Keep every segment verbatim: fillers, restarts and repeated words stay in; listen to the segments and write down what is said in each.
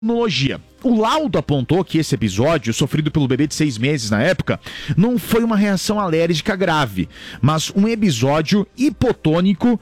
Tecnologia. O laudo apontou que esse episódio, sofrido pelo bebê de seis meses na época, não foi uma reação alérgica grave, mas um episódio hipotônico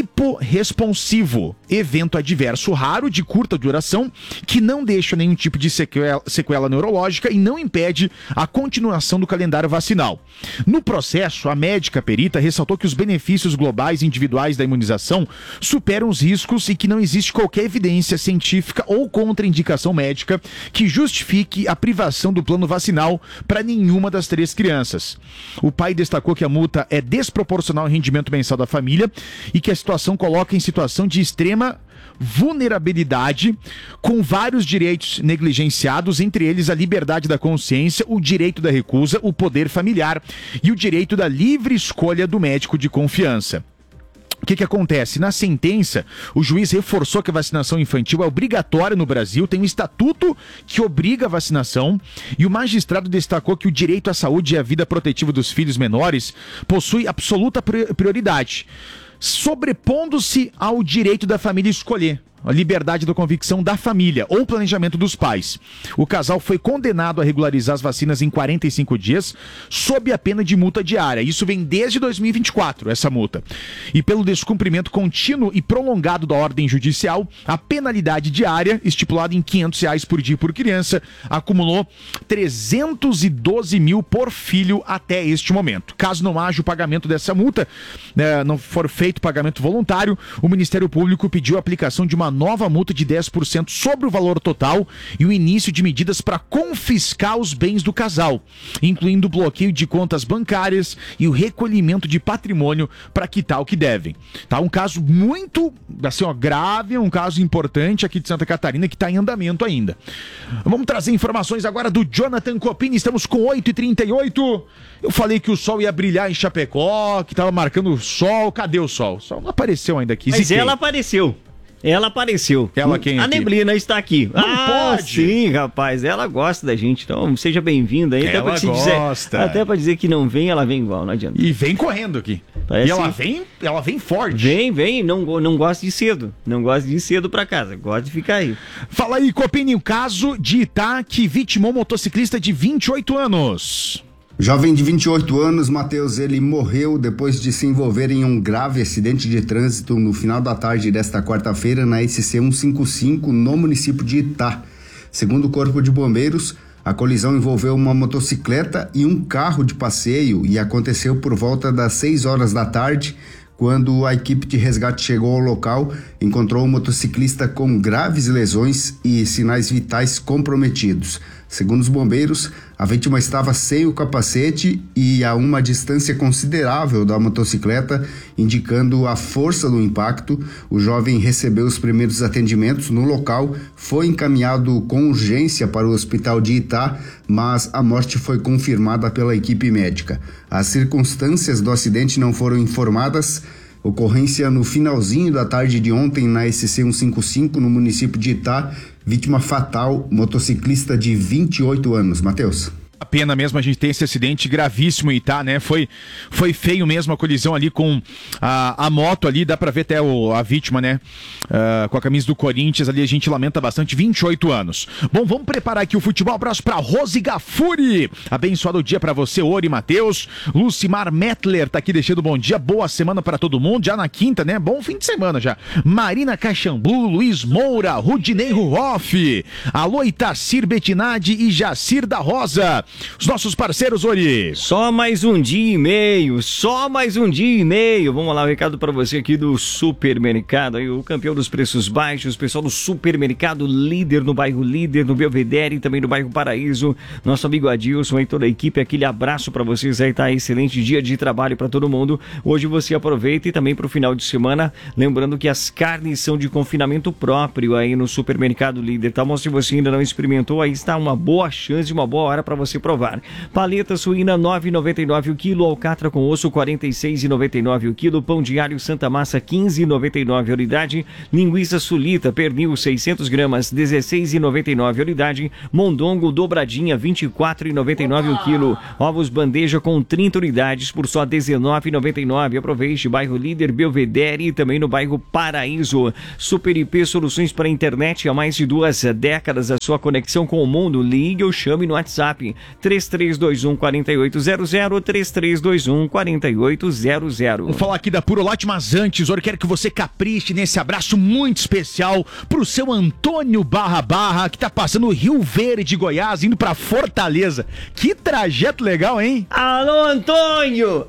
hiporresponsivo, evento adverso raro de curta duração que não deixa nenhum tipo de sequela, sequela neurológica e não impede a continuação do calendário vacinal. No processo, a médica perita ressaltou que os benefícios globais individuais da imunização superam os riscos e que não existe qualquer evidência científica ou contraindicação médica que justifique a privação do plano vacinal para nenhuma das três crianças. O pai destacou que a multa é desproporcional ao rendimento mensal da família e que a situação coloca em situação de extrema vulnerabilidade, com vários direitos negligenciados, entre eles a liberdade da consciência, o direito da recusa, o poder familiar e o direito da livre escolha do médico de confiança. O que que acontece? Na sentença, o juiz reforçou que a vacinação infantil é obrigatória no Brasil, tem um estatuto que obriga a vacinação, e o magistrado destacou que o direito à saúde e à vida protetiva dos filhos menores possui absoluta prioridade, sobrepondo-se ao direito da família escolher a liberdade da convicção da família ou planejamento dos pais. O casal foi condenado a regularizar as vacinas em quarenta e cinco dias, sob a pena de multa diária. Isso vem desde dois mil e vinte e quatro, essa multa. E pelo descumprimento contínuo e prolongado da ordem judicial, a penalidade diária, estipulada em quinhentos reais por dia por criança, acumulou trezentos e doze mil por filho até este momento. Caso não haja o pagamento dessa multa, né, não for feito pagamento voluntário, o Ministério Público pediu a aplicação de uma nova multa de dez por cento sobre o valor total e o início de medidas para confiscar os bens do casal, incluindo o bloqueio de contas bancárias e o recolhimento de patrimônio para quitar o que devem. Tá um caso muito, assim, ó, grave, um caso importante aqui de Santa Catarina que está em andamento ainda. Vamos trazer informações agora do Jonathan Copini, estamos com oito e trinta e oito. Eu falei que o sol ia brilhar em Chapecó, que estava marcando o sol. Cadê o sol? O sol não apareceu ainda aqui. Mas ela apareceu. Ela apareceu. Ela quem A aqui? neblina está aqui. Não ah, pode. Sim, rapaz. Ela gosta da gente. Então, seja bem-vinda aí. Ela até pra gosta. Dizer, até pra dizer que não vem, ela vem igual. Não adianta. E vem correndo aqui. Parece... E ela vem, ela vem forte. Vem, vem. Não, não gosta de cedo. Não gosta de ir cedo pra casa. Gosta de ficar aí. Fala aí, Copini, o caso de Itá que vitimou motociclista de vinte e oito anos. Jovem de vinte e oito anos, Matheus, ele morreu depois de se envolver em um grave acidente de trânsito no final da tarde desta quarta-feira na S C cento e cinquenta e cinco, no município de Itá. Segundo o Corpo de Bombeiros, a colisão envolveu uma motocicleta e um carro de passeio e aconteceu por volta das seis horas da tarde, quando a equipe de resgate chegou ao local, encontrou o motociclista com graves lesões e sinais vitais comprometidos. Segundo os bombeiros, a vítima estava sem o capacete e a uma distância considerável da motocicleta, indicando a força do impacto. O jovem recebeu os primeiros atendimentos no local, foi encaminhado com urgência para o hospital de Itá, mas a morte foi confirmada pela equipe médica. As circunstâncias do acidente não foram informadas. Ocorrência no finalzinho da tarde de ontem na S C cento e cinquenta e cinco, no município de Itá. Vítima fatal, motociclista de vinte e oito anos. Matheus. A pena mesmo a gente tem esse acidente gravíssimo em Itá, né? Foi, foi feio mesmo a colisão ali com a, a moto ali, dá pra ver até o, a vítima, né? Uh, com a camisa do Corinthians ali, a gente lamenta bastante, vinte e oito anos. Bom, vamos preparar aqui o futebol. Abraço pra Rose Gafuri. Abençoado dia pra você, Ori Matheus. Lucimar Mettler tá aqui deixando bom dia. Boa semana pra todo mundo, já na quinta, né? Bom fim de semana já. Marina Caxambu, Luiz Moura, Rudinei Ruoff. Alô, Itacir Betinade e Jacir da Rosa. Os nossos parceiros, Ori. Só mais um dia e meio, só mais um dia e meio. Vamos lá, o um recado para você aqui do Supermercado, aí, o campeão dos preços baixos, pessoal do Supermercado, líder no bairro Líder, no Belvedere e também no bairro Paraíso. Nosso amigo Adilson e toda a equipe, aquele abraço para vocês aí, tá? Excelente dia de trabalho para todo mundo. Hoje você aproveita e também para o final de semana, lembrando que as carnes são de confinamento próprio aí no Supermercado Líder, tá bom? Se você ainda não experimentou, aí está uma boa chance, uma boa hora para você você provar. Paleta suína nove reais e noventa e nove centavos o quilo, alcatra com osso quarenta e seis reais e noventa e nove centavos o quilo, pão diário Santa Massa quinze reais e noventa e nove centavos a unidade, linguiça sulita pernil seiscentos gramas dezesseis reais e noventa e nove centavos a unidade, mondongo dobradinha vinte e quatro reais e noventa e nove centavos o quilo, ovos bandeja com trinta unidades por só dezenove reais e noventa e nove centavos. Aproveite, bairro Líder, Belvedere e também no bairro Paraíso. Super I P Soluções para a Internet há mais de duas décadas, a sua conexão com o mundo. Ligue ou chame no WhatsApp três três dois um quatro oito zero zero, três três dois um quatro oito zero zero. Vamos falar aqui da Purolate, mas antes, eu quero que você capriche nesse abraço muito especial pro seu Antônio Barra Barra, que tá passando o Rio Verde, Goiás, indo pra Fortaleza. Que trajeto legal, hein? Alô, Antônio!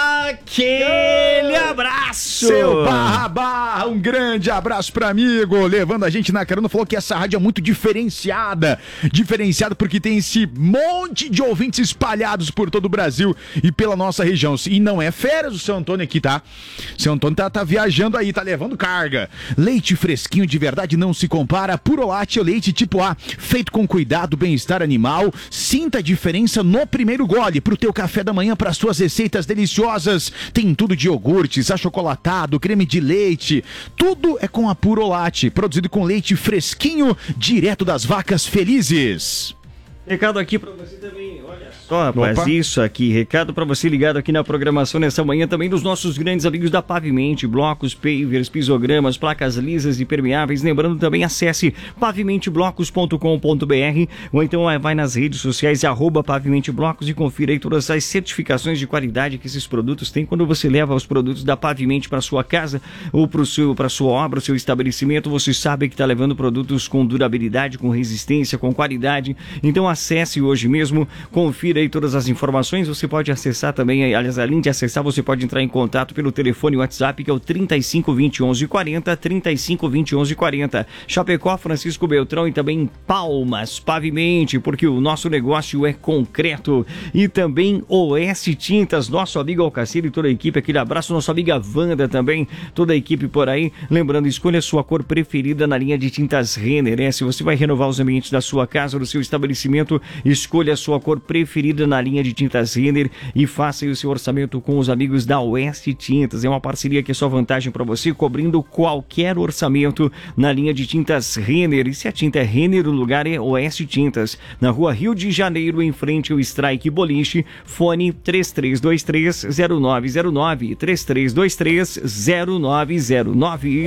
Aquele abraço! Seu Barra Barra, um grande abraço pra amigo, levando a gente na carona. Falou que essa rádio é muito diferenciada, diferenciada porque tem esse monte de ouvintes espalhados por todo o Brasil e pela nossa região. E não é férias o seu Antônio aqui, tá? O seu Antônio tá, tá viajando aí, tá levando carga. Leite fresquinho de verdade não se compara. Purolate é o leite tipo A, feito com cuidado, bem-estar animal. Sinta a diferença no primeiro gole, pro teu café da manhã, para suas receitas deliciosas. Tem tudo de iogurtes, achocolatado, creme de leite. Tudo é com a Purolate, produzido com leite fresquinho, direto das vacas felizes. Recado aqui pra você também, olha só, rapaz, Opa. isso aqui, recado pra você ligado aqui na programação nessa manhã também dos nossos grandes amigos da Pavimente, blocos, pavers, pisogramas, placas lisas e permeáveis. Lembrando também, acesse pavimente blocos ponto com ponto b r ou então vai nas redes sociais arroba pavimenteblocos e confira aí todas as certificações de qualidade que esses produtos têm. Quando você leva os produtos da Pavimente para sua casa ou para seu, para sua obra, o seu estabelecimento, você sabe que está levando produtos com durabilidade, com resistência, com qualidade. Então acesse hoje mesmo, confira aí todas as informações. Você pode acessar também, aliás, além de acessar, você pode entrar em contato pelo telefone WhatsApp, que é o trinta e cinco, vinte e onze, quarenta, trinta e cinco, vinte e onze, quarenta. Chapecó, Francisco Beltrão e também Palmas, Pavimente, porque o nosso negócio é concreto. E também O S Tintas, nosso amigo Alcacir e toda a equipe, aquele abraço, nossa amiga Wanda também, toda a equipe por aí. Lembrando, escolha a sua cor preferida na linha de tintas Renner, né? Se você vai renovar os ambientes da sua casa, do seu estabelecimento, escolha a sua cor preferida na linha de tintas Renner e faça aí o seu orçamento com os amigos da Oeste Tintas. É uma parceria que é só vantagem para você, cobrindo qualquer orçamento na linha de tintas Renner. E se a tinta é Renner, o lugar é Oeste Tintas, na rua Rio de Janeiro, em frente ao Strike Boliche. Fone três três dois três, zero nove zero nove, três três dois três, zero nove zero nove.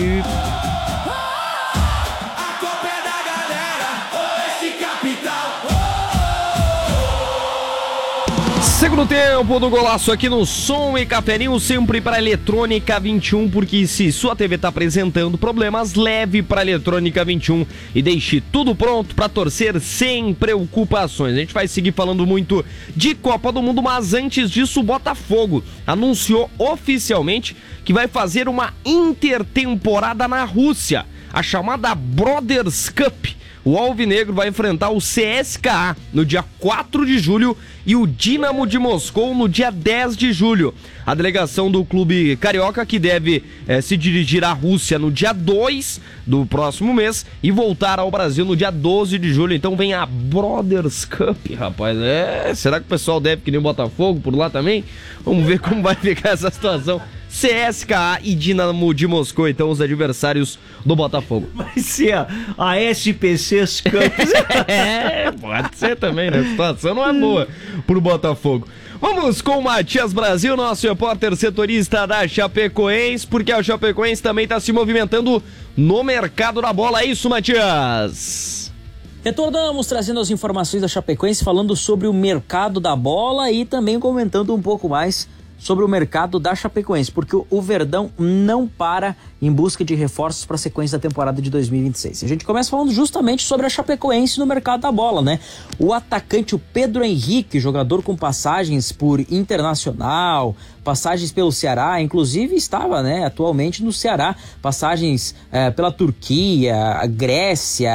Segundo tempo do Golaço aqui no Som e Café News, sempre para Eletrônica vinte e um, porque se sua T V tá apresentando problemas, leve para Eletrônica vinte e um e deixe tudo pronto para torcer sem preocupações. A gente vai seguir falando muito de Copa do Mundo, mas antes disso, o Botafogo anunciou oficialmente que vai fazer uma intertemporada na Rússia, a chamada Brothers Cup. O Alvinegro vai enfrentar o C S K A no dia quatro de julho e o Dinamo de Moscou no dia dez de julho. A delegação do clube carioca, que deve é, se dirigir à Rússia no dia dois do próximo mês e voltar ao Brasil no dia doze de julho. Então vem a Brothers Cup, rapaz. É, será que o pessoal deve que nem o Botafogo por lá também? Vamos ver como vai ficar essa situação. C S K A e Dinamo de Moscou, então, os adversários do Botafogo. Vai ser a, a S P C Campos. É, pode ser também, né? A situação não é boa pro Botafogo. Vamos com o Matias Brasil, nosso repórter setorista da Chapecoense, porque a Chapecoense também está se movimentando no mercado da bola. É isso, Matias? Retornamos trazendo as informações da Chapecoense, falando sobre o mercado da bola e também comentando um pouco mais sobre o mercado da Chapecoense, porque o Verdão não para em busca de reforços para a sequência da temporada de dois mil e vinte e seis. A gente começa falando justamente sobre a Chapecoense no mercado da bola, né? O atacante, o Pedro Henrique, jogador com passagens por Internacional, passagens pelo Ceará, inclusive estava, né, atualmente no Ceará, passagens é, pela Turquia, Grécia,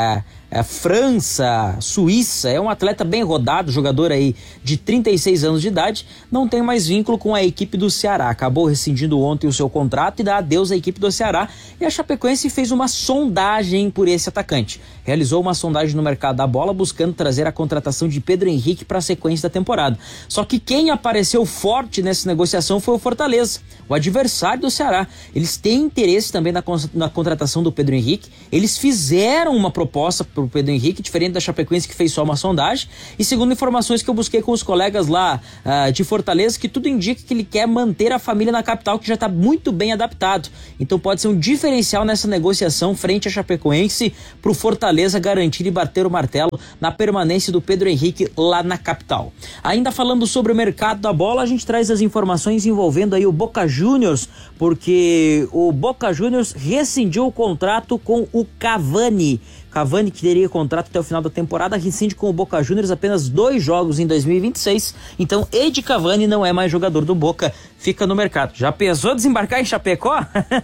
é, França, Suíça, é um atleta bem rodado, jogador aí de trinta e seis anos de idade, não tem mais vínculo com a equipe do Ceará, acabou rescindindo ontem o seu contrato e dá adeus à equipe do Ceará, e a Chapecoense fez uma sondagem por esse atacante, realizou uma sondagem no mercado da bola buscando trazer a contratação de Pedro Henrique para a sequência da temporada, só que quem apareceu forte nessa negociação foi o Fortaleza, o adversário do Ceará. Eles têm interesse também na, na contratação do Pedro Henrique, eles fizeram uma proposta para o Pedro Henrique, diferente da Chapecoense que fez só uma sondagem, e segundo informações que eu busquei com os colegas lá uh, de Fortaleza, que tudo indica que ele quer manter a família na capital, que já está muito bem adaptado, então pode ser um diferencial nessa negociação frente à Chapecoense para o Fortaleza garantir e bater o martelo na permanência do Pedro Henrique lá na capital. Ainda falando sobre o mercado da bola, a gente traz as informações envolvendo aí o Boca Juniors, porque o Boca Juniors rescindiu o contrato com o Cavani. Cavani, que teria contrato até o final da temporada, rescinde com o Boca Juniors apenas dois jogos em dois mil e vinte e seis, então Edi Cavani não é mais jogador do Boca, fica no mercado. Já pensou desembarcar em Chapecó?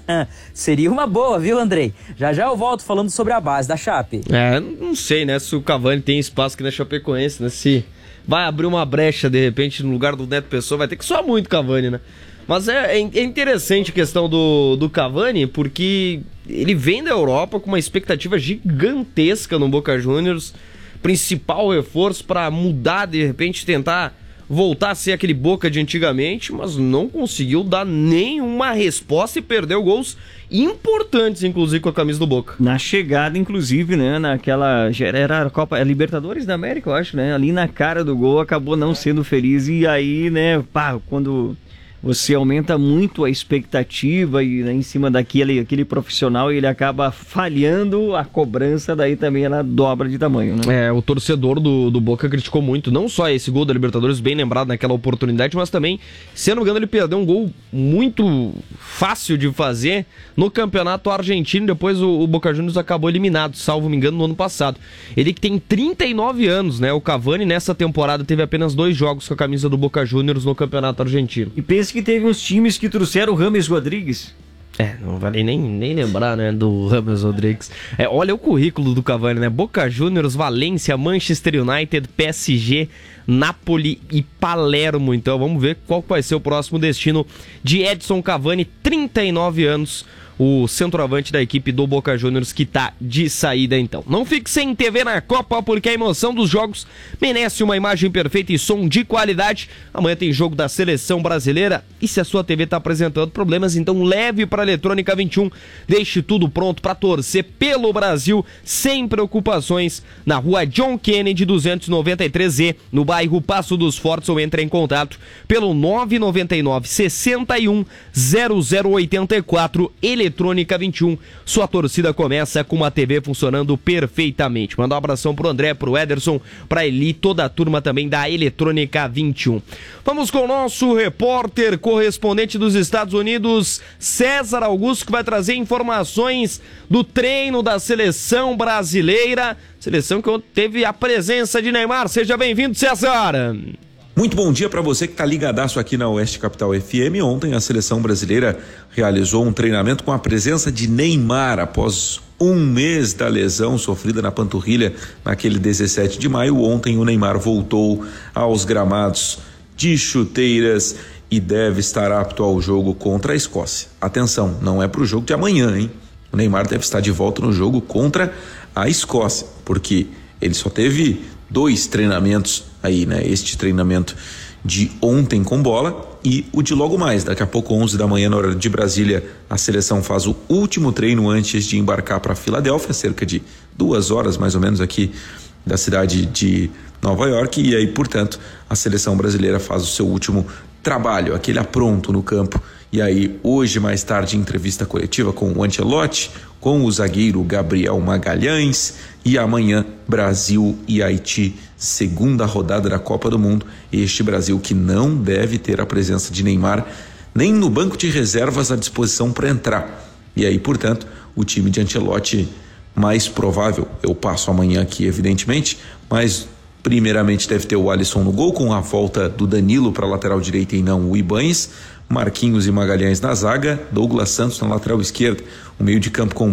Seria uma boa, viu, Andrei? Já já eu volto falando sobre a base da Chape. É, não sei, né, se o Cavani tem espaço aqui na Chapecoense, né, se vai abrir uma brecha, de repente, no lugar do Neto Pessoa, vai ter que soar muito Cavani, né? Mas é, é interessante a questão do, do Cavani, porque ele vem da Europa com uma expectativa gigantesca no Boca Juniors, principal reforço para mudar, de repente, tentar voltar a ser aquele Boca de antigamente, mas não conseguiu dar nenhuma resposta e perdeu gols importantes, inclusive, com a camisa do Boca. Na chegada, inclusive, né, naquela, era a Copa, a Libertadores da América, eu acho, né, ali na cara do gol, acabou não sendo feliz, e aí, né, pá, quando você aumenta muito a expectativa e, né, em cima daquele aquele profissional, ele acaba falhando, a cobrança daí também ela dobra de tamanho, né? É, o torcedor do, do Boca criticou muito, não só esse gol da Libertadores, bem lembrado naquela oportunidade, mas também, se eu não me engano, ele perdeu um gol muito fácil de fazer no campeonato argentino, depois o, o Boca Juniors acabou eliminado, salvo me engano, no ano passado. Ele que tem trinta e nove anos, né? O Cavani nessa temporada teve apenas dois jogos com a camisa do Boca Juniors no campeonato argentino. E pensa que teve uns times que trouxeram o James Rodrigues. É, não vale nem, nem lembrar, né, do James Rodrigues. É, olha o currículo do Cavani, né? Boca Juniors, Valência, Manchester United, P S G, Napoli e Palermo. Então vamos ver qual vai ser o próximo destino de Edson Cavani, trinta e nove anos, o centroavante da equipe do Boca Juniors, que tá de saída então. Não fique sem T V na Copa, porque a emoção dos jogos merece uma imagem perfeita e som de qualidade. Amanhã tem jogo da Seleção Brasileira e se a sua T V tá apresentando problemas, então leve para a Eletrônica vinte e um. Deixe tudo pronto para torcer pelo Brasil sem preocupações, na rua John Kennedy duzentos e noventa e três E, no bairro Passo dos Fortes, ou entre em contato pelo nove nove nove, seis um, zero zero oito quatro. Eletrônica vinte e um, sua torcida começa com uma T V funcionando perfeitamente. Manda um abração pro André, pro Ederson, pra Eli, toda a turma também da Eletrônica vinte e um. Vamos com o nosso repórter, correspondente dos Estados Unidos, César Augusto, que vai trazer informações do treino da seleção brasileira, seleção que teve a presença de Neymar. Seja bem-vindo, César! Muito bom dia para você que está ligadaço aqui na Oeste Capital F M. Ontem a seleção brasileira realizou um treinamento com a presença de Neymar após um mês da lesão sofrida na panturrilha naquele dezessete de maio. Ontem o Neymar voltou aos gramados de chuteiras e deve estar apto ao jogo contra a Escócia. Atenção, não é para o jogo de amanhã, hein? O Neymar deve estar de volta no jogo contra a Escócia, porque ele só teve dois treinamentos aí, né? Este treinamento de ontem com bola e o de logo mais, daqui a pouco onze da manhã na hora de Brasília, a seleção faz o último treino antes de embarcar para Filadélfia, cerca de duas horas mais ou menos aqui da cidade de Nova York, e aí, portanto, a seleção brasileira faz o seu último trabalho, aquele apronto no campo. E aí, hoje mais tarde, entrevista coletiva com o Ancelotti, com o zagueiro Gabriel Magalhães, e amanhã Brasil e Haiti, segunda rodada da Copa do Mundo. Este Brasil que não deve ter a presença de Neymar nem no banco de reservas à disposição para entrar. E aí, portanto, o time de Ancelotti mais provável, eu passo amanhã aqui evidentemente, mas primeiramente deve ter o Alisson no gol, com a volta do Danilo para a lateral direita e não o Ibanez, Marquinhos e Magalhães na zaga, Douglas Santos na lateral esquerda, o meio de campo com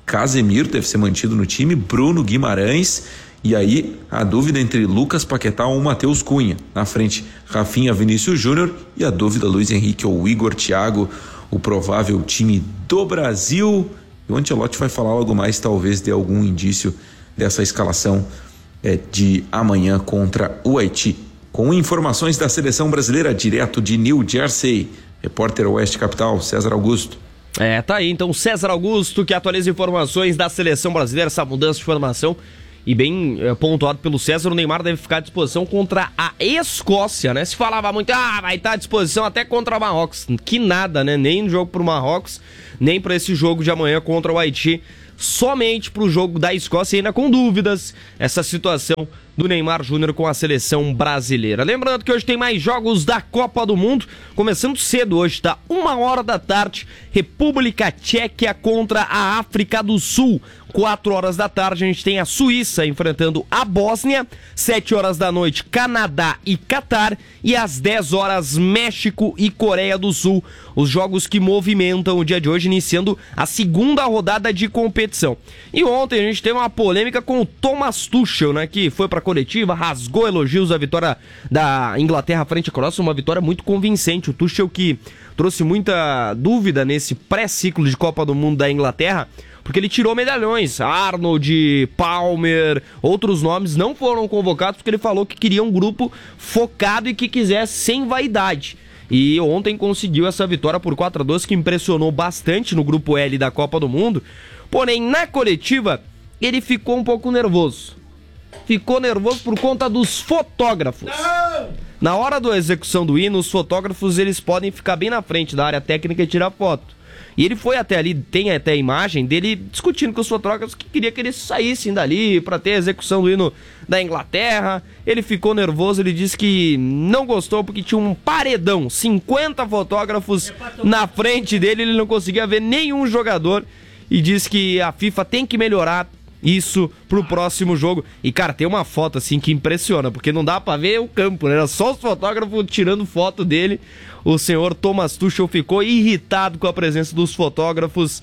Casemiro deve ser mantido no time, Bruno Guimarães, e aí a dúvida entre Lucas Paquetá ou Matheus Cunha. Na frente, Rafinha, Vinícius Júnior, e a dúvida Luiz Henrique ou Igor Thiago, o provável time do Brasil. E o Ancelotti vai falar algo mais, talvez dê algum indício dessa escalação é, de amanhã contra o Haiti. Com informações da seleção brasileira direto de New Jersey, repórter Oeste Capital, César Augusto. É, tá aí então César Augusto, que atualiza informações da seleção brasileira, essa mudança de formação. E bem é, pontuado pelo César, o Neymar deve ficar à disposição contra a Escócia, né? Se falava muito, ah, vai estar à disposição até contra o Marrocos. Que nada, né? Nem no jogo pro Marrocos, nem para esse jogo de amanhã contra o Haiti. Somente pro jogo da Escócia, ainda com dúvidas, essa situação do Neymar Júnior com a seleção brasileira. Lembrando que hoje tem mais jogos da Copa do Mundo, começando cedo hoje, tá? Uma hora da tarde, República Tcheca contra a África do Sul. Quatro horas da tarde a gente tem a Suíça enfrentando a Bósnia. Sete horas da noite, Canadá e Catar. E às dez horas, México e Coreia do Sul. Os jogos que movimentam o dia de hoje, iniciando a segunda rodada de competição. E ontem a gente teve uma polêmica com o Thomas Tuchel, né? Que foi pra coletiva, rasgou elogios à vitória da Inglaterra frente à Croácia. Uma vitória muito convincente. O Tuchel que trouxe muita dúvida nesse pré-ciclo de Copa do Mundo da Inglaterra, porque ele tirou medalhões. Arnold, Palmer, outros nomes não foram convocados porque ele falou que queria um grupo focado e que quisesse sem vaidade. E ontem conseguiu essa vitória por quatro a dois, que impressionou bastante no grupo L da Copa do Mundo. Porém, na coletiva, ele ficou um pouco nervoso. Ficou nervoso por conta dos fotógrafos. Não! Na hora da execução do hino, os fotógrafos eles podem ficar bem na frente da área técnica e tirar foto. E ele foi até ali, tem até a imagem dele discutindo com os fotógrafos que queria que eles saíssem dali para ter a execução do hino da Inglaterra. Ele ficou nervoso, ele disse que não gostou porque tinha um paredão, cinquenta fotógrafos na frente dele, ele não conseguia ver nenhum jogador e disse que a FIFA tem que melhorar isso pro próximo jogo. E, cara, tem uma foto assim que impressiona, porque não dá pra ver o campo, né? Era só os fotógrafos tirando foto dele. O senhor Thomas Tuchel ficou irritado com a presença dos fotógrafos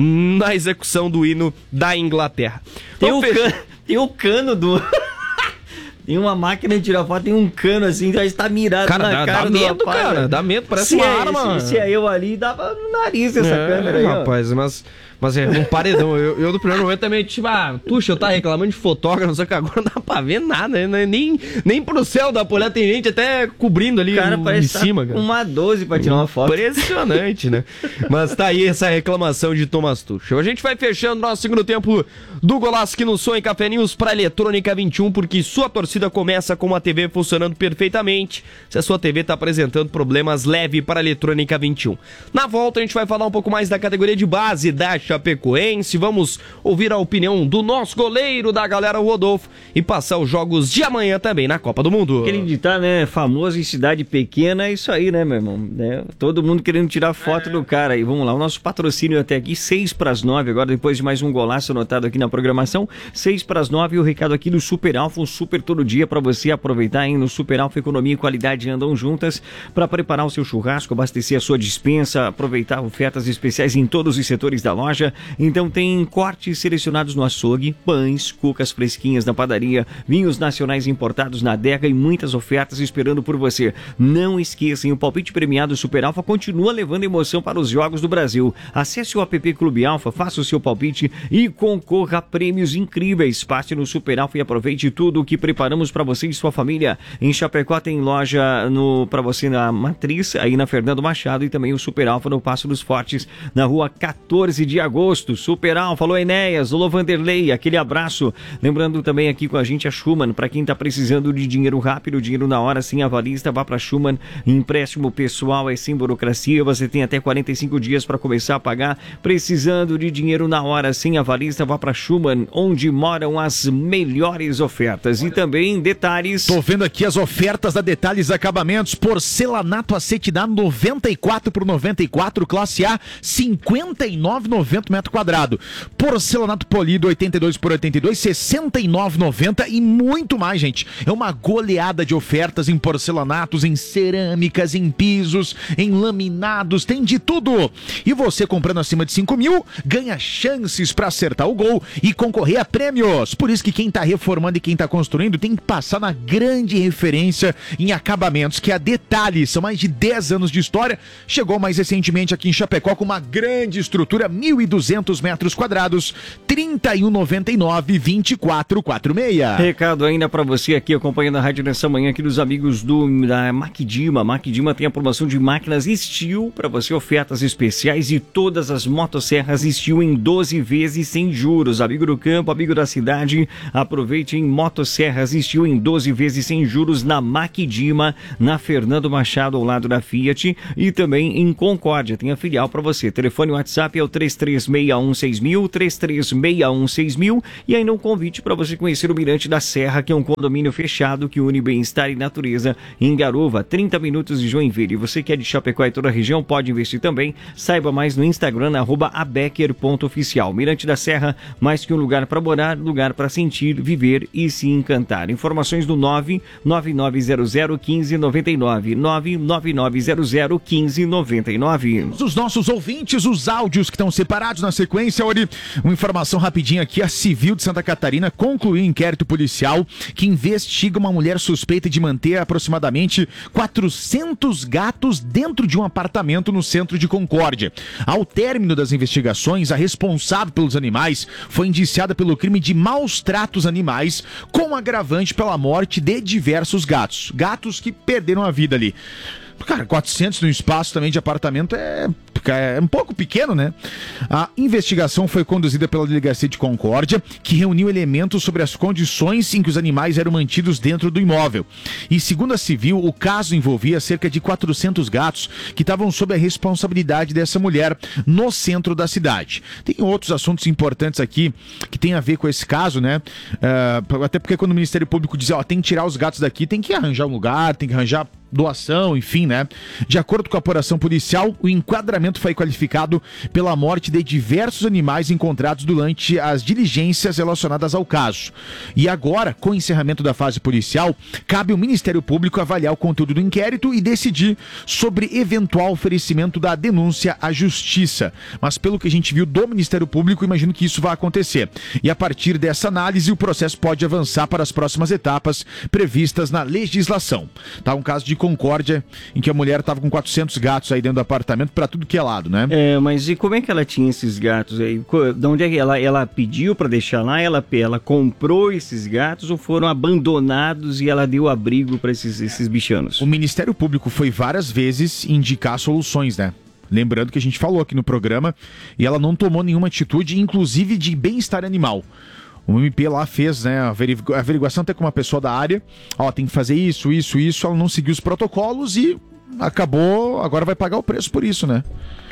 na execução do hino da Inglaterra. Tem o, can... tem o cano do... Tem uma máquina de tirar foto, tem um cano assim, já está mirado cara, na dá, cara dá do medo, rapaz, cara, né? dá medo, parece se uma é, arma. Se, se é eu ali, dava no nariz essa é, câmera aí, rapaz, ó. mas... Mas é um paredão. Eu, eu no primeiro momento também, tipo, ah, Tuchel tá reclamando de fotógrafo, só que agora não dá pra ver nada, né? Nem, nem pro céu dá pra olhar, tem gente até cobrindo ali cara, de cima, cara. Uma doze pra tirar uma foto. Impressionante, né? Mas tá aí essa reclamação de Thomas Tuchel. A gente vai fechando nosso segundo tempo do Golaço aqui no Som e Café News pra Eletrônica vinte e um, porque sua torcida começa com uma T V funcionando perfeitamente. Se a sua T V tá apresentando problemas, leve para a Eletrônica vinte e um. Na volta a gente vai falar um pouco mais da categoria de base da Chapecoense. Vamos ouvir a opinião do nosso goleiro da galera, o Rodolfo, e passar os jogos de amanhã também na Copa do Mundo. Aquele ditado, né, famoso em cidade pequena, é isso aí, né, meu irmão? É, todo mundo querendo tirar foto é. do cara. E vamos lá, o nosso patrocínio até aqui, seis para as nove, agora depois de mais um golaço anotado aqui na programação, seis para as nove, e o recado aqui do Super Alfa, um super todo dia para você aproveitar, hein? No Super Alfa, economia e qualidade andam juntas para preparar o seu churrasco, abastecer a sua despensa, aproveitar ofertas especiais em todos os setores da loja. Então tem cortes selecionados no açougue, pães, cucas fresquinhas na padaria, vinhos nacionais importados na adega e muitas ofertas esperando por você. Não esqueçam, o palpite premiado Super Alfa continua levando emoção para os jogos do Brasil. Acesse o app Clube Alfa, faça o seu palpite e concorra a prêmios incríveis. Passe no Super Alfa e aproveite tudo o que preparamos para você e sua família. Em Chapecó tem loja no para você na Matriz, aí na Fernando Machado, e também o Super Alfa no Passo dos Fortes, na rua quatorze de agosto. Super Alfa, alô Enéas, alô Vanderlei, aquele abraço. Lembrando também aqui com a gente a Schumann, para quem está precisando de dinheiro rápido, dinheiro na hora, sem avalista, vá para Schumann. Empréstimo pessoal é sem burocracia, você tem até quarenta e cinco dias para começar a pagar. Precisando de dinheiro na hora, sem avalista, vá para Schumann, onde moram as melhores ofertas. E também detalhes. Tô vendo aqui as ofertas da Detalhes Acabamentos. Porcelanato acetinado noventa e quatro por noventa e quatro, classe A cinquenta e nove reais e noventa noventa metro quadrado. Porcelanato polido oitenta e dois por oitenta e dois, sessenta e nove reais e noventa centavos e muito mais, gente. É uma goleada de ofertas em porcelanatos, em cerâmicas, em pisos, em laminados, tem de tudo. E você comprando acima de cinco mil, ganha chances para acertar o gol e concorrer a prêmios. Por isso que quem tá reformando e quem tá construindo tem que passar na grande referência em acabamentos, que é a Detalhe. São mais de dez anos de história. Chegou mais recentemente aqui em Chapecó com uma grande estrutura, mil e duzentos metros quadrados, trinta e um reais e noventa e nove centavos, vinte e quatro quarenta e seis. Recado ainda para você aqui acompanhando a rádio nessa manhã aqui dos amigos do da Macdima. Macdima tem a promoção de máquinas Steel para você, ofertas especiais e todas as motosserras Steel em doze vezes sem juros. Amigo do campo, amigo da cidade, aproveite em motosserras Steel em doze vezes sem juros na Macdima, na Fernando Machado ao lado da Fiat e também em Concórdia. Tem a filial para você. Telefone WhatsApp é o três três seis um seis mil, três três seis um seis mil e ainda um convite para você conhecer o Mirante da Serra, que é um condomínio fechado que une bem-estar e natureza em Garuva, trinta minutos de Joinville. E você que é de Chapecó e toda a região pode investir também. Saiba mais no Instagram, arroba abecker ponto oficial. Mirante da Serra, mais que um lugar para morar, lugar para sentir, viver e se encantar. Informações do nove nove nove zero zero um cinco nove nove, nove nove nove zero zero um cinco nove nove. Os nossos ouvintes, os áudios que estão separados na sequência. Olha, uma informação rapidinha aqui. A Civil de Santa Catarina concluiu um inquérito policial que investiga uma mulher suspeita de manter aproximadamente quatrocentos gatos dentro de um apartamento no centro de Concórdia. Ao término das investigações, a responsável pelos animais foi indiciada pelo crime de maus tratos animais, com agravante pela morte de diversos gatos. Gatos que perderam a vida ali. Cara, quatrocentos no espaço também de apartamento é, é um pouco pequeno, né? A investigação foi conduzida pela Delegacia de Concórdia, que reuniu elementos sobre as condições em que os animais eram mantidos dentro do imóvel. E segundo a Civil, o caso envolvia cerca de quatrocentos gatos que estavam sob a responsabilidade dessa mulher no centro da cidade. Tem outros assuntos importantes aqui que tem a ver com esse caso, né? Uh, até porque quando o Ministério Público diz, ó, tem que tirar os gatos daqui, tem que arranjar um lugar, tem que arranjar doação, enfim, né? De acordo com a apuração policial, o enquadramento foi qualificado pela morte de diversos animais encontrados durante as diligências relacionadas ao caso. E agora, com o encerramento da fase policial, cabe ao Ministério Público avaliar o conteúdo do inquérito e decidir sobre eventual oferecimento da denúncia à Justiça. Mas pelo que a gente viu do Ministério Público, imagino que isso vai acontecer. E a partir dessa análise, o processo pode avançar para as próximas etapas previstas na legislação. Tá um caso de Concórdia, em que a mulher estava com quatrocentos gatos aí dentro do apartamento para tudo que é lado, né? É, mas e como é que ela tinha esses gatos aí? De onde é que ela, ela pediu para deixar lá? Ela, ela comprou esses gatos ou foram abandonados e ela deu abrigo para esses, esses bichanos? O Ministério Público foi várias vezes indicar soluções, né? Lembrando que a gente falou aqui no programa e ela não tomou nenhuma atitude, inclusive de bem-estar animal. O M P lá fez, né, a averiguação até com uma pessoa da área, ó, tem que fazer isso, isso, isso, ela não seguiu os protocolos e acabou, agora vai pagar o preço por isso, né?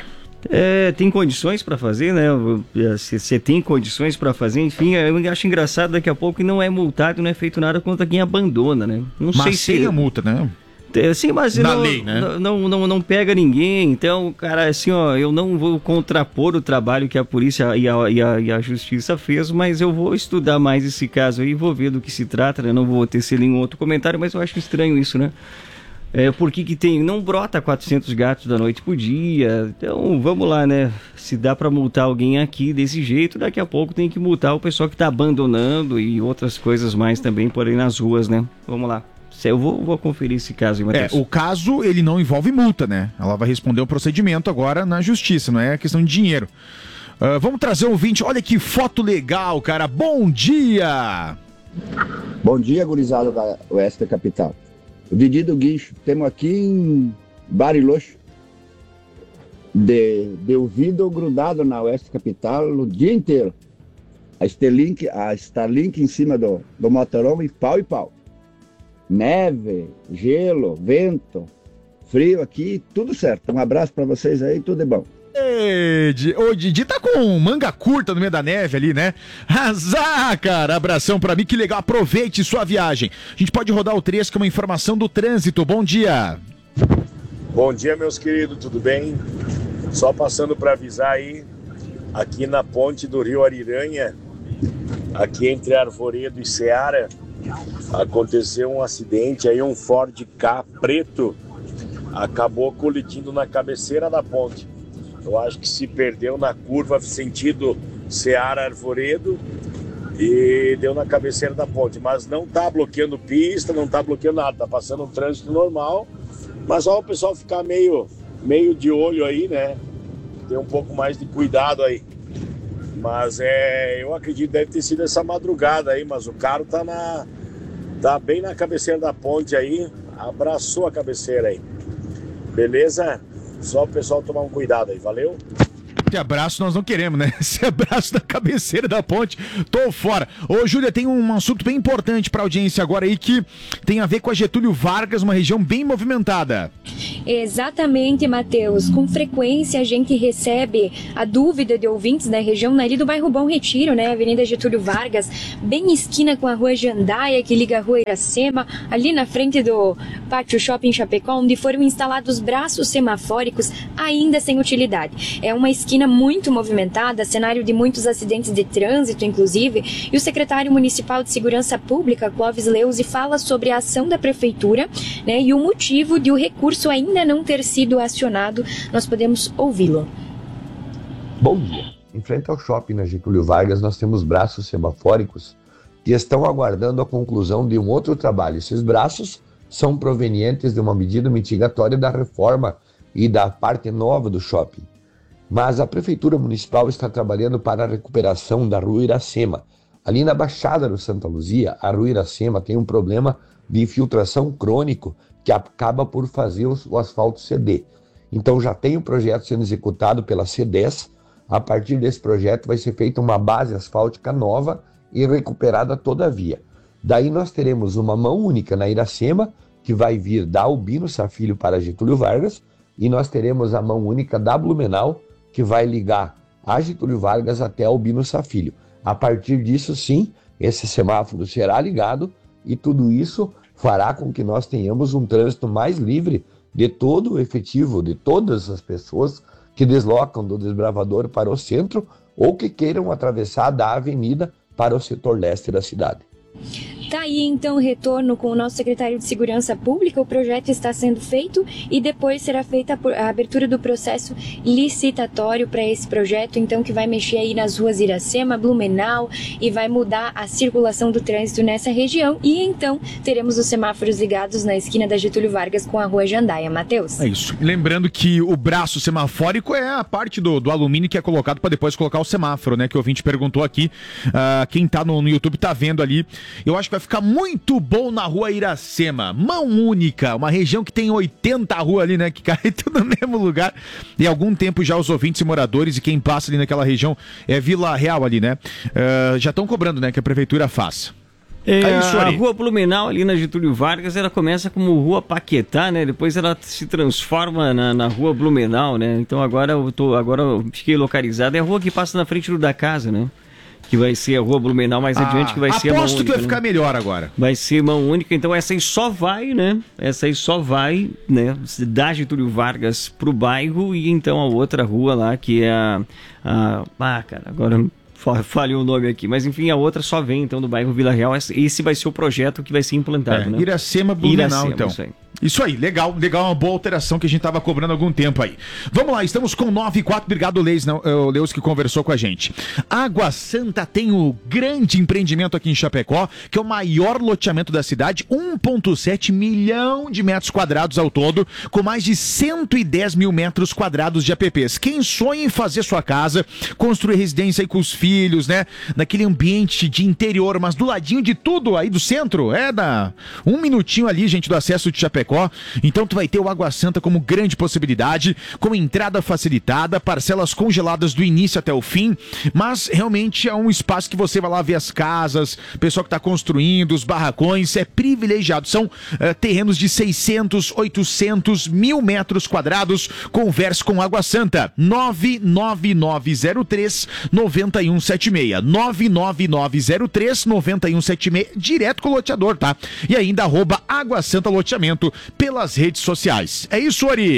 É, tem condições para fazer, né? Você tem condições para fazer, enfim, eu acho engraçado daqui a pouco que não é multado, não é feito nada contra quem abandona, né? Não Mas sei sem se a multa, né? Sim, mas Na não, lei, né? não, não, não, não pega ninguém, então, cara, assim, ó, eu não vou contrapor o trabalho que a polícia e a, e a, e a justiça fez, mas eu vou estudar mais esse caso aí, vou ver do que se trata, né? Não vou tecer nenhum outro comentário, mas eu acho estranho isso, né? É, por que que tem, não brota quatrocentos gatos da noite por dia, então vamos lá, né? Se dá pra multar alguém aqui desse jeito, daqui a pouco tem que multar o pessoal que tá abandonando e outras coisas mais também por aí nas ruas, né? Vamos lá. Eu vou, vou conferir esse caso aí, Matheus. É, o caso, ele não envolve multa, né? Ela vai responder o procedimento agora na justiça, não é questão de dinheiro. Uh, vamos trazer um ouvinte. Olha que foto legal, cara. Bom dia! Bom dia, gurizada da Oeste da Capital. O Didi do Guincho. Temos aqui em Bariloche, de, de ouvido grudado na Oeste Capital o dia inteiro. A Starlink, a Starlink em cima do, do motorhome e pau e pau. Neve, gelo, vento, frio aqui, tudo certo. Um abraço pra vocês aí, tudo é bom. Ei, o Didi tá com manga curta no meio da neve ali, né? Azar, cara, abração pra mim, que legal, aproveite sua viagem. A gente pode rodar o trecho com uma informação do trânsito, bom dia. Bom dia, meus queridos, tudo bem? Só passando pra avisar aí aqui na ponte do Rio Ariranha, aqui entre Arvoredo e Seara, aconteceu um acidente aí, um Ford Ka preto acabou colidindo na cabeceira da ponte. Eu acho que se perdeu na curva sentido Seara Arvoredo e deu na cabeceira da ponte, mas não tá bloqueando pista, não tá bloqueando nada, tá passando um trânsito normal, mas só o pessoal ficar meio, meio de olho aí, né? Ter um pouco mais de cuidado aí. Mas é, eu acredito que deve ter sido essa madrugada aí, mas o carro tá, na, tá bem na cabeceira da ponte aí, abraçou a cabeceira aí. Beleza? Só o pessoal tomar um cuidado aí, valeu? Esse abraço nós não queremos, né? Esse abraço da cabeceira da ponte, tô fora. Ô, Júlia, tem um assunto bem importante pra audiência agora aí que tem a ver com a Getúlio Vargas, uma região bem movimentada. Exatamente, Matheus. Com frequência a gente recebe a dúvida de ouvintes da região ali do bairro Bom Retiro, né? Avenida Getúlio Vargas, bem esquina com a rua Jandaia, que liga a rua Iracema, ali na frente do Pátio Shopping Chapecó, onde foram instalados braços semafóricos ainda sem utilidade. É uma esquina muito movimentada, cenário de muitos acidentes de trânsito, inclusive, e o secretário municipal de Segurança Pública, Clóvis Leuzi, fala sobre a ação da prefeitura, né, e o motivo de o recurso ainda não ter sido acionado. Nós podemos ouvi-lo. Bom dia. Em frente ao shopping na Getúlio Vargas, nós temos braços semafóricos que estão aguardando a conclusão de um outro trabalho. Esses braços são provenientes de uma medida mitigatória da reforma e da parte nova do shopping. Mas a Prefeitura Municipal está trabalhando para a recuperação da Rua Iracema. Ali na Baixada do Santa Luzia, a Rua Iracema tem um problema de infiltração crônico que acaba por fazer o asfalto ceder. Então já tem um projeto sendo executado pela C dez. A partir desse projeto vai ser feita uma base asfáltica nova e recuperada toda a via. Daí nós teremos uma mão única na Iracema, que vai vir da Albino Safilho para Getúlio Vargas, e nós teremos a mão única da Blumenau, que vai ligar a Getúlio Vargas até Albino Safilho. A partir disso, sim, esse semáforo será ligado e tudo isso fará com que nós tenhamos um trânsito mais livre de todo o efetivo, de todas as pessoas que deslocam do Desbravador para o centro ou que queiram atravessar da avenida para o setor leste da cidade. Tá aí então o retorno com o nosso secretário de Segurança Pública. O projeto está sendo feito e depois será feita a abertura do processo licitatório para esse projeto, então, que vai mexer aí nas ruas Iracema, Blumenau e vai mudar a circulação do trânsito nessa região. E então teremos os semáforos ligados na esquina da Getúlio Vargas com a rua Jandaia. Matheus? É isso. Lembrando que o braço semafórico é a parte do, do alumínio que é colocado para depois colocar o semáforo, né? Que o ouvinte perguntou aqui. Uh, quem tá no, no YouTube tá vendo ali. Eu acho que vai ficar muito bom na rua Iracema. Mão única, uma região que tem oitenta ruas ali, né? Que cai tudo no mesmo lugar. E há algum tempo já os ouvintes e moradores e quem passa ali naquela região, é Vila Real ali, né? Uh, já estão cobrando, né? Que a prefeitura faça. É, é isso, a rua Blumenau ali na Getúlio Vargas, ela começa como rua Paquetá, né? Depois ela se transforma na, na rua Blumenau, né? Então agora eu tô, agora eu fiquei localizado. É a rua que passa na frente do da casa, né? Que vai ser a rua Blumenau mais ah, adiante, que vai ser a mão única. Aposto que vai né? ficar melhor agora. Vai ser mão única, então essa aí só vai, né? Essa aí só vai, né? Da Getúlio Vargas pro bairro e então a outra rua lá, que é a... a ah, cara, agora falhou o nome aqui. Mas enfim, a outra só vem então do bairro Vila Real. Esse vai ser o projeto que vai ser implantado, é, né? Iracema, Blumenau, Iracema, então. Isso aí. Isso aí, legal, legal, uma boa alteração que a gente tava cobrando há algum tempo aí. Vamos lá, estamos com nove e quatro, obrigado Leis, não, o Leus que conversou com a gente. Água Santa tem o grande empreendimento aqui em Chapecó, que é o maior loteamento da cidade, um vírgula sete milhão de metros quadrados ao todo, com mais de cento e dez mil metros quadrados de A P Ps. Quem sonha em fazer sua casa, construir residência aí com os filhos, né, naquele ambiente de interior, mas do ladinho de tudo aí do centro, é da um minutinho ali, gente, do acesso de Chapecó. Então tu vai ter o Água Santa como grande possibilidade, com entrada facilitada, parcelas congeladas do início até o fim, mas realmente é um espaço que você vai lá ver as casas, pessoal que está construindo, os barracões, é privilegiado, são uh, terrenos de seiscentos, oitocentos, mil metros quadrados. Converse com Água Santa, nove nove nove zero três nove um sete seis, nove nove nove zero três nove um sete seis, direto com o loteador, tá? E ainda arroba Água Santa Loteamento pelas redes sociais. É isso, Ari? É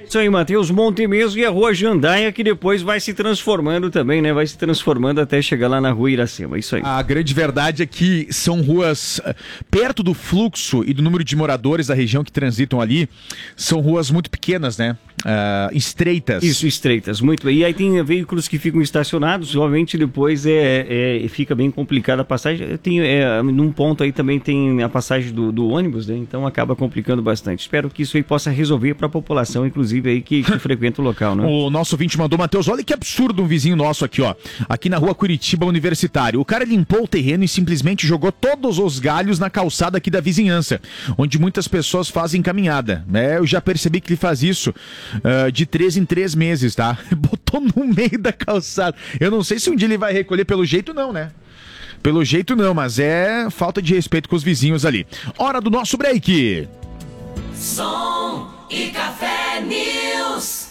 Isso aí, Matheus, Monte mesmo, e a Rua Jandaia, que depois vai se transformando também, né? Vai se transformando até chegar lá na Rua Iracema, isso aí. A grande verdade é que são ruas uh, perto do fluxo e do número de moradores da região que transitam ali, são ruas muito pequenas, né? Uh, estreitas. Isso, estreitas, muito bem. E aí tem veículos que ficam estacionados, obviamente depois é, é, fica bem complicada a passagem. Tem, é, num ponto aí também tem a passagem do, do ônibus, né? Então acaba complicando bastante. Espero que isso aí possa resolver para a população, inclusive aí que, que frequenta o local, né? O nosso ouvinte mandou, Matheus, olha que absurdo um vizinho nosso aqui, ó. Aqui na Rua Curitiba Universitário. O cara limpou o terreno e simplesmente jogou todos os galhos na calçada aqui da vizinhança, onde muitas pessoas fazem caminhada. É, eu já percebi que ele faz isso uh, de três em três meses, tá? Botou no meio da calçada. Eu não sei se um dia ele vai recolher, pelo jeito não, né? Pelo jeito não, mas é falta de respeito com os vizinhos ali. Hora do nosso break. Som e Café News.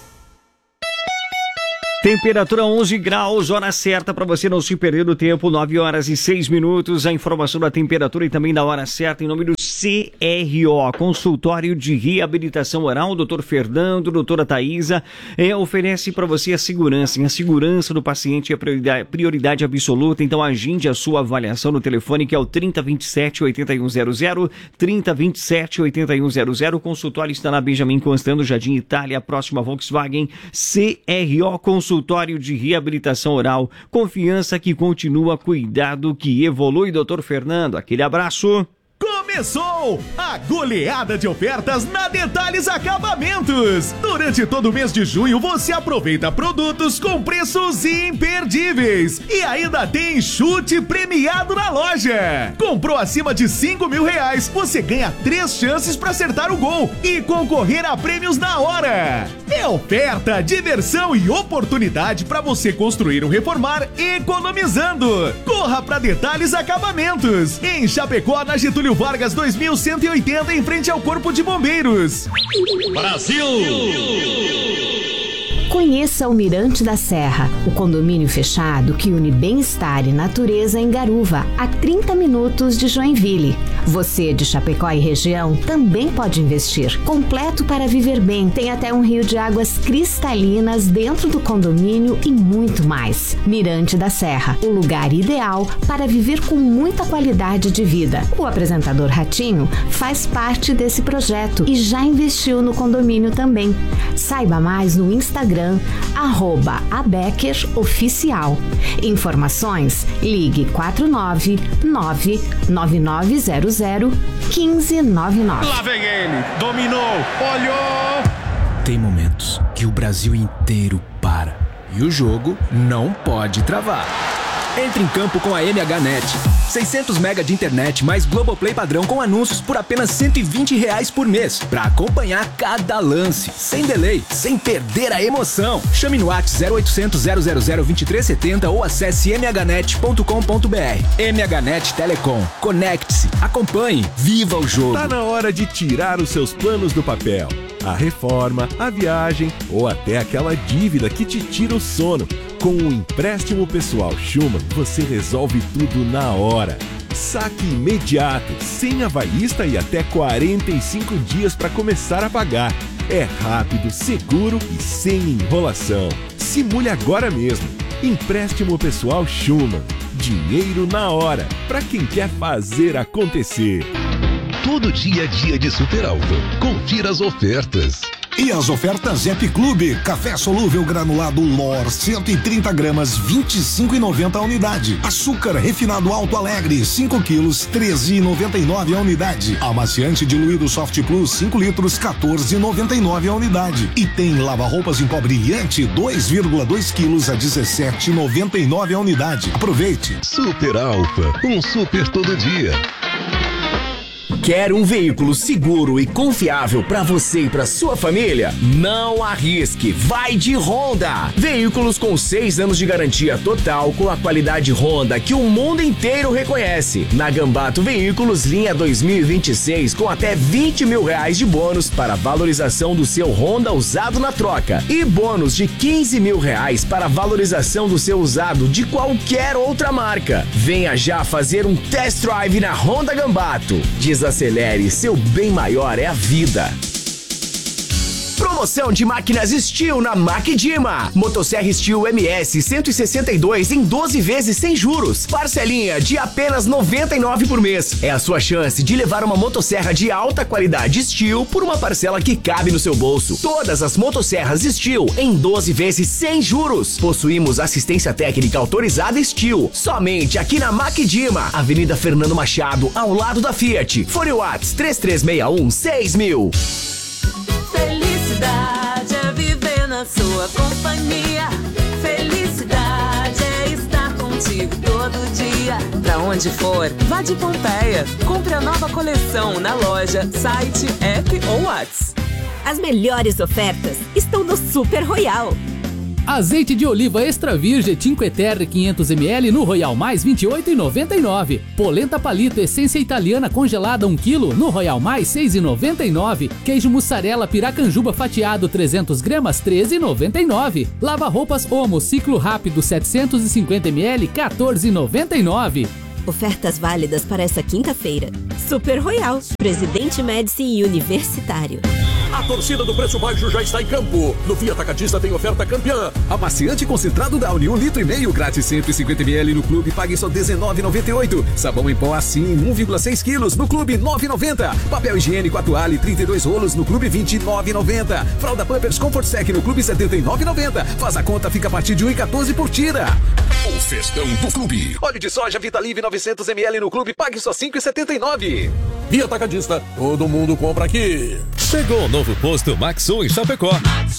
Temperatura onze graus, hora certa para você não se perder do tempo, nove horas e seis minutos. A informação da temperatura e também da hora certa em nome do C R O, Consultório de Reabilitação Oral, doutor Fernando, doutora Thaisa, é, oferece para você a segurança. A segurança do paciente é prioridade, prioridade absoluta, então agende a sua avaliação no telefone que é o trinta, vinte e sete, oitenta e um zero zero, trinta, vinte e sete, oitenta e um zero zero. O consultório está na Benjamin Constant, Jardim Itália, próxima Volkswagen. C R O, Consultório Consultório de Reabilitação Oral, confiança que continua, cuidado que evolui. Doutor Fernando, aquele abraço. Começou a goleada de ofertas na Detalhes Acabamentos. Durante todo o mês de junho você aproveita produtos com preços imperdíveis e ainda tem chute premiado na loja. Comprou acima de cinco mil reais, você ganha três chances para acertar o gol e concorrer a prêmios na hora. É oferta, diversão e oportunidade para você construir ou reformar economizando. Corra para Detalhes Acabamentos em Chapecó, na Getúlio Vargas dois mil cento e oitenta, em frente ao Corpo de Bombeiros. Brasil! Conheça o Mirante da Serra, o condomínio fechado que une bem-estar e natureza em Garuva, a trinta minutos de Joinville. Você de Chapecó e região também pode investir. Completo para viver bem, tem até um rio de águas cristalinas dentro do condomínio e muito mais. Mirante da Serra, o lugar ideal para viver com muita qualidade de vida. O apresentador Ratinho faz parte desse projeto e já investiu no condomínio também. Saiba mais no Instagram arroba Abecker Oficial. Informações, ligue quatro nove nove nove nove zero zero um cinco nove nove. Lá vem ele, dominou, olhou. Tem momentos que o Brasil inteiro para e o jogo não pode travar. Entre em campo com a M H Net. seiscentos mega de internet mais Globoplay padrão com anúncios por apenas cento e vinte reais por mês. Pra acompanhar cada lance, sem delay, sem perder a emoção. Chame no WhatsApp zero oitocentos, zero zero zero, dois três sete zero ou acesse m h net ponto com ponto b r. M H Net Telecom. Conecte-se, acompanhe, viva o jogo. Tá na hora de tirar os seus planos do papel. A reforma, a viagem ou até aquela dívida que te tira o sono. Com o empréstimo pessoal Schumann, você resolve tudo na hora. Saque imediato, sem avalista e até quarenta e cinco dias para começar a pagar. É rápido, seguro e sem enrolação. Simule agora mesmo. Empréstimo pessoal Schumann. Dinheiro na hora, para quem quer fazer acontecer. Todo dia é dia de Super Alto. Confira as ofertas. E as ofertas Ep Clube, café solúvel granulado Lor, cento e trinta gramas, vinte e cinco reais e noventa centavos a unidade. Açúcar refinado Alto Alegre, cinco quilos, treze reais e noventa e nove centavos a unidade. Amaciante diluído Soft Plus, cinco litros, quatorze reais e noventa e nove centavos a unidade. E tem lava-roupas em pó brilhante, dois vírgula dois quilos a dezessete reais e noventa e nove centavos a unidade. Aproveite. Super Alfa, um super todo dia. Quer um veículo seguro e confiável para você e para sua família? Não arrisque, vai de Honda! Veículos com seis anos de garantia total com a qualidade Honda que o mundo inteiro reconhece. Na Gambato Veículos, linha dois mil e vinte e seis com até vinte mil reais de bônus para valorização do seu Honda usado na troca e bônus de quinze mil reais para valorização do seu usado de qualquer outra marca. Venha já fazer um test drive na Honda Gambato. Desacelere, seu bem maior é a vida. Promoção de máquinas Steel na Macdima. Motosserra Steel M S cento e sessenta e dois em doze vezes sem juros. Parcelinha de apenas noventa e nove reais por mês. É a sua chance de levar uma motosserra de alta qualidade Steel por uma parcela que cabe no seu bolso. Todas as motosserras Steel em doze vezes sem juros. Possuímos assistência técnica autorizada Steel. Somente aqui na Macdima, Avenida Fernando Machado, ao lado da Fiat. Fone Whats três três seis um seis mil. Felicidade é viver na sua companhia. Felicidade é estar contigo todo dia. Pra onde for, vá de Pompeia. Compre a nova coleção na loja, site, app ou Whats. As melhores ofertas estão no Super Royal. Azeite de oliva extra virgem Cinque Terre quinhentos mililitros no Royal Mais vinte e oito reais e noventa e nove centavos. Polenta palito essência italiana congelada um quilo no Royal Mais seis reais e noventa e nove centavos. Queijo mussarela piracanjuba fatiado trezentas gramas treze reais e noventa e nove centavos. Lava roupas Omo ciclo rápido setecentos e cinquenta mililitros quatorze reais e noventa e nove centavos. Ofertas válidas para essa quinta-feira. Super Royal, Presidente Médici e Universitário. A torcida do Preço Baixo já está em campo. No Via Atacadista tem oferta campeã. Amaciante concentrado Downy, um litro e meio, grátis cento e cinquenta mililitros no clube, pague só dezenove reais e noventa e oito centavos. Sabão em pó assim, um vírgula seis quilos, no clube nove reais e noventa centavos. Papel higiênico Atuale, trinta e dois rolos, no clube vinte e nove reais e noventa centavos. Fralda Pampers Comfort Sec no clube setenta e nove reais e noventa centavos. Faz a conta, fica a partir de um real e quatorze centavos por tira. O festão do clube. Óleo de soja Vitalive novecentos mililitros no clube, pague só cinco reais e setenta e nove centavos. Via Atacadista, todo mundo compra aqui. Chegou o novo posto Maxsul em Chapecó.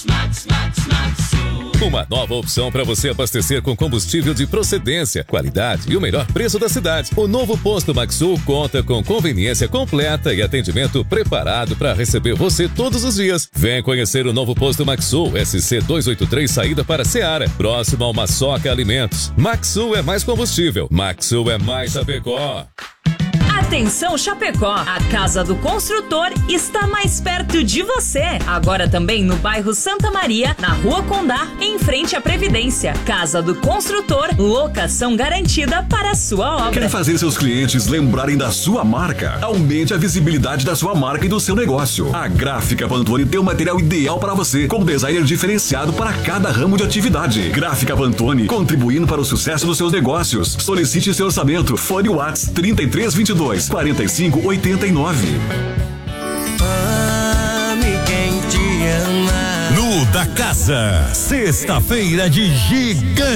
Uma nova opção para você abastecer com combustível de procedência, qualidade e o melhor preço da cidade. O novo posto Maxsul conta com conveniência completa e atendimento preparado para receber você todos os dias. Vem conhecer o novo posto Maxsul, S C duzentos e oitenta e três, saída para Seara, próximo ao Maçoca Alimentos. Maxsul é mais combustível. Maxsul é mais Chapecó. Atenção Chapecó, a Casa do Construtor está mais perto de você. Agora também no bairro Santa Maria, na Rua Condá, em frente à Previdência. Casa do Construtor, locação garantida para a sua obra. Quer fazer seus clientes lembrarem da sua marca? Aumente a visibilidade da sua marca e do seu negócio. A Gráfica Pantone tem o material ideal para você, com designer diferenciado para cada ramo de atividade. Gráfica Pantone, contribuindo para o sucesso dos seus negócios. Solicite seu orçamento. Fone Whats trinta e três vinte e dois quarenta e cinco oitenta e nove. Ame quem te ama. No Da Casa, sexta-feira de gigante.